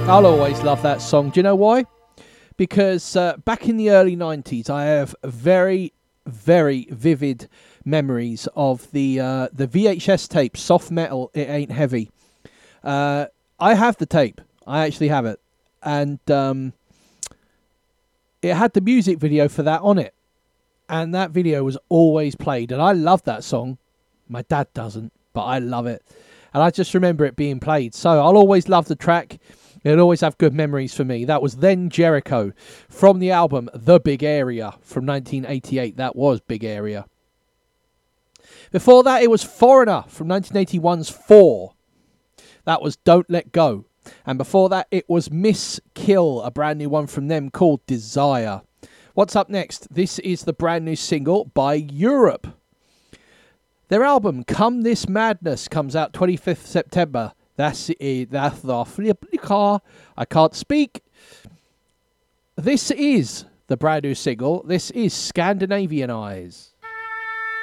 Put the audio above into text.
I'll always love that song. Do you know why? Because back in the early 90s, I have very, very vivid memories of the VHS tape, Soft Metal, It Ain't Heavy. I have the tape. I actually have it. And it had the music video for that on it. And that video was always played. And I love that song. My dad doesn't, but I love it. And I just remember it being played. So I'll always love the track. It'll always have good memories for me. That was Then Jericho from the album The Big Area from 1988. That was Big Area. Before that, it was Foreigner from 1981's Four. That was Don't Let Go. And before that, it was Miss Kill, a brand new one from them called Desire. What's up next? This is the brand new single by Europe. Their album Come This Madness comes out 25th September. That's it. That's the flip car. I can't speak. This is the brand new single. This is Scandinavian Eyes.